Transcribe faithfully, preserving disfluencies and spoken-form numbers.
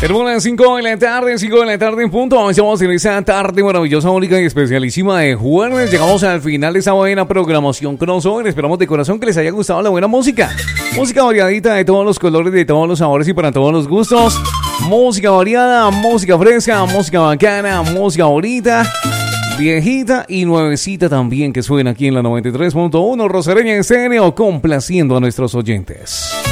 Tenemos las cinco de la tarde, cinco de la tarde en punto. Estamos en esa tarde maravillosa, única y especialísima de jueves. Llegamos al final de esta buena programación crossover. Esperamos de corazón que les haya gustado la buena música. Música variadita de todos los colores, de todos los sabores y para todos los gustos. Música variada, música fresca, música bacana, música bonita, viejita y nuevecita también que suena aquí en la noventa y tres punto uno Rosareña Estéreo, complaciendo a nuestros oyentes.